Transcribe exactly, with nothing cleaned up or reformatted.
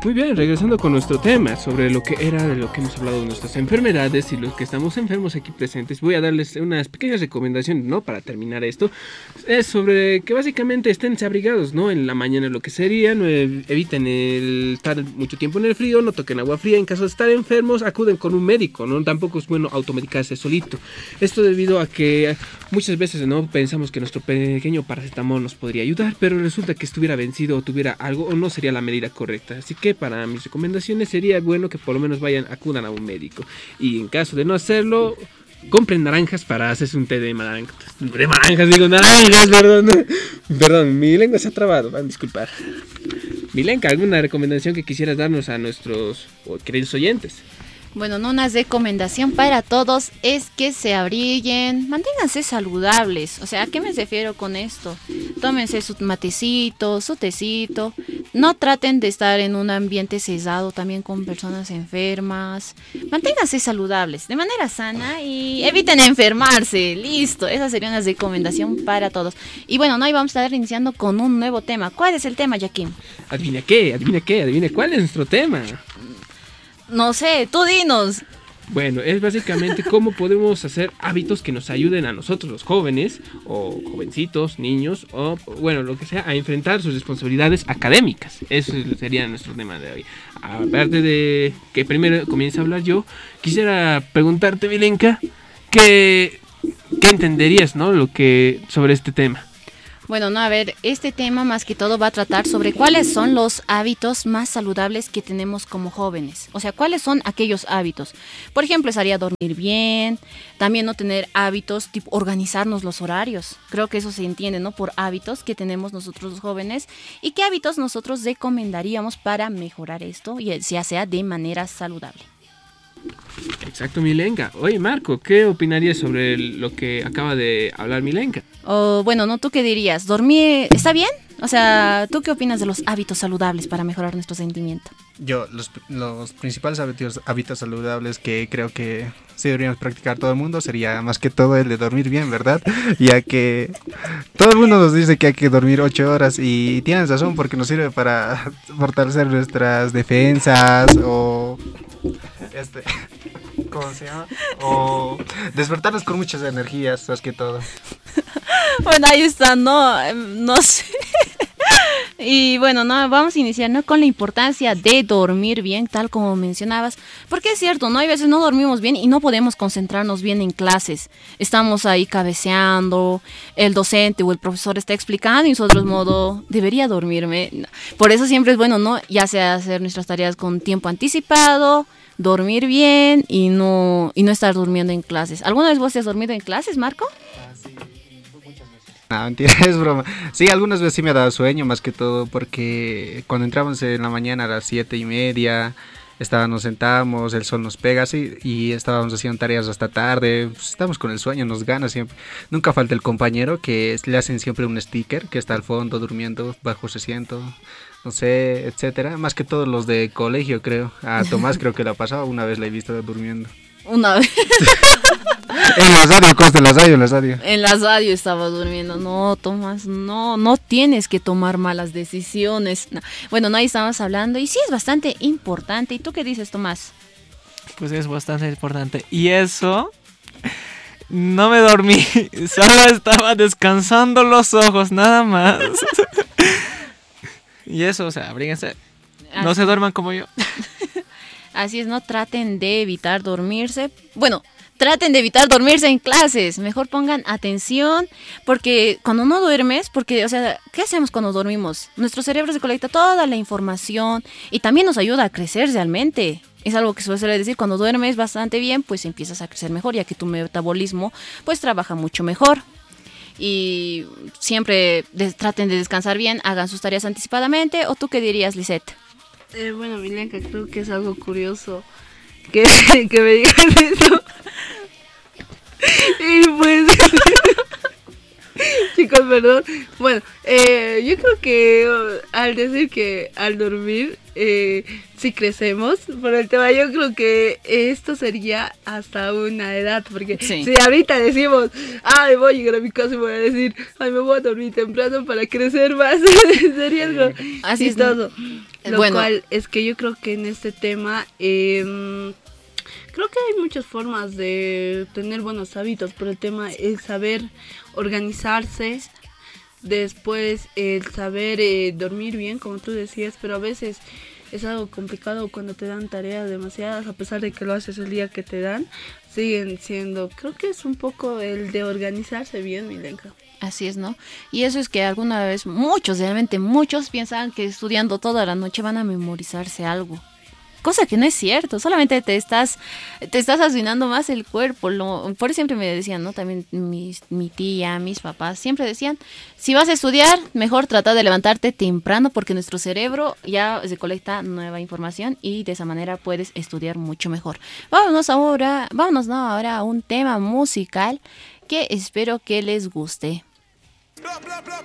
Muy bien, regresando con nuestro tema sobre lo que era de lo que hemos hablado de nuestras enfermedades y los que estamos enfermos aquí presentes, voy a darles unas pequeñas recomendaciones, ¿no? Para terminar esto, es sobre que básicamente estén abrigados, ¿no? En la mañana lo que sería, no eviten el estar mucho tiempo en el frío, no toquen agua fría, en caso de estar enfermos acuden con un médico, ¿no? Tampoco es bueno automedicarse solito. Esto debido a que muchas veces, ¿no? Pensamos que nuestro pequeño paracetamol nos podría ayudar, pero resulta que estuviera vencido o tuviera algo o no sería la medida correcta. Así que para mis recomendaciones sería bueno que por lo menos vayan, acudan a un médico. Y en caso de no hacerlo, compren naranjas para hacerse un té de naranjas. De naranjas, digo naranjas, perdón. Perdón, mi lengua se ha trabado, van a disculpar. Milenka, ¿alguna recomendación que quisieras darnos a nuestros oh, queridos oyentes? Bueno, no, una recomendación para todos es que se abriguen, manténganse saludables. O sea, ¿a qué me refiero con esto? Tómense su matecito, su tecito. No traten de estar en un ambiente cerrado también con personas enfermas. Manténganse saludables de manera sana y eviten enfermarse. Listo, esa sería una recomendación para todos. Y bueno, no, ahí vamos a estar iniciando con un nuevo tema. ¿Cuál es el tema, Joaquín? Adivina qué, adivina qué, adivina cuál es nuestro tema. No sé, tú dinos. Bueno, es básicamente cómo podemos hacer hábitos que nos ayuden a nosotros los jóvenes o jovencitos, niños o bueno, lo que sea, a enfrentar sus responsabilidades académicas. Eso sería nuestro tema de hoy. Aparte de que primero comience a hablar yo, quisiera preguntarte, Milenka, ¿qué, qué entenderías, ¿no? Lo que sobre este tema? Bueno, no, a ver, este tema más que todo va a tratar sobre cuáles son los hábitos más saludables que tenemos como jóvenes. O sea, cuáles son aquellos hábitos. Por ejemplo, estaría dormir bien, también no tener hábitos, tipo organizarnos los horarios. Creo que eso se entiende, ¿no? Por hábitos que tenemos nosotros los jóvenes y qué hábitos nosotros recomendaríamos para mejorar esto y ya sea de manera saludable. Exacto, Milenka. Oye, Marco, ¿qué opinarías sobre lo que acaba de hablar Milenka? Oh, bueno, ¿no? ¿Tú qué dirías? ¿Dormir está bien? O sea, ¿tú qué opinas de los hábitos saludables para mejorar nuestro sentimiento? Yo, los, los principales hábitos, hábitos saludables que creo que sí deberíamos practicar todo el mundo sería más que todo el de dormir bien, ¿verdad? Ya que todo el mundo nos dice que hay que dormir ocho horas y tienen razón porque nos sirve para fortalecer nuestras defensas o... Este, ¿cómo se llama? O despertarnos con muchas energías, más que todo. Bueno, ahí está, no, no sé. Y bueno, no, vamos a iniciar, ¿no? Con la importancia de dormir bien, tal como mencionabas. Porque es cierto, ¿no? Hay veces no dormimos bien y no podemos concentrarnos bien en clases. Estamos ahí cabeceando, el docente o el profesor está explicando y nosotros modo, debería dormirme. Por eso siempre es bueno, ¿no? Ya sea hacer nuestras tareas con tiempo anticipado, dormir bien y no, y no estar durmiendo en clases. ¿Alguna vez vos te has dormido en clases, Marco? Ah, sí, muchas veces. No, mentira, es broma. Sí, algunas veces sí me ha dado sueño, más que todo porque cuando entramos en la mañana a las siete y media, estábamos, nos sentamos, el sol nos pega así y estábamos haciendo tareas hasta tarde, pues, estamos con el sueño, nos gana siempre. Nunca falta el compañero que le hacen siempre un sticker que está al fondo durmiendo bajo su asiento, no sé, etcétera. Más que todos los de colegio, creo. A Tomás creo que le ha pasado, una vez le he visto durmiendo. Una vez. En la radio, consta, en la radio, en la radio. En la radio estaba durmiendo. No, Tomás, no, no tienes que tomar malas decisiones. No. Bueno, no, ahí estamos hablando y sí es bastante importante. ¿Y tú qué dices, Tomás? Pues es bastante importante. Y eso, no me dormí, solo estaba descansando los ojos, nada más. Y eso, o sea, abríguense, no se duerman como yo. Así es, no traten de evitar dormirse. Bueno, traten de evitar dormirse en clases. Mejor pongan atención, porque cuando no duermes, porque, o sea, ¿qué hacemos cuando dormimos? Nuestro cerebro recolecta toda la información y también nos ayuda a crecer realmente. Es algo que se suele decir, cuando duermes bastante bien, pues empiezas a crecer mejor, ya que tu metabolismo, pues, trabaja mucho mejor. Y siempre de, traten de descansar bien, hagan sus tareas anticipadamente. ¿O tú qué dirías, Lisette? Eh, bueno, Milenka, creo que es algo curioso que, que me digas eso. Y pues, chicos, perdón. Bueno, eh, yo creo que uh, al decir que al dormir eh, si crecemos por el tema, yo creo que esto sería hasta una edad, porque Sí. si ahorita decimos, ay, voy a llegar a mi casa y voy a decir, ay, me voy a dormir temprano para crecer más, sería algo Así es, ¿no? chistoso. Lo Bueno. cual es que yo creo que en este tema... Eh, Creo que hay muchas formas de tener buenos hábitos, pero el tema es saber organizarse, después el saber eh, dormir bien, como tú decías, pero a veces es algo complicado cuando te dan tareas demasiadas, a pesar de que lo haces el día que te dan, siguen siendo, creo que es un poco el de organizarse bien, Milenka. Así es, ¿no? Y eso es que alguna vez muchos, realmente muchos piensan que estudiando toda la noche van a memorizarse algo. Cosa que no es cierto, solamente te estás te estás asinando más el cuerpo. Lo, por eso siempre me decían, ¿no? También mis, mi tía, mis papás, siempre decían, si vas a estudiar, mejor trata de levantarte temprano porque nuestro cerebro ya recolecta nueva información y de esa manera puedes estudiar mucho mejor. Vámonos ahora, vámonos ¿no? ahora a un tema musical que espero que les guste. Blah, blah, blah,